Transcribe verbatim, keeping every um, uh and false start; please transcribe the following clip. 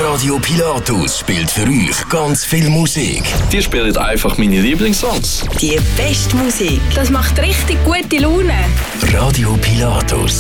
Radio Pilatus spielt für euch ganz viel Musik. Die spielen einfach meine Lieblingssongs. Die beste Musik. Das macht richtig gute Laune. Radio Pilatus.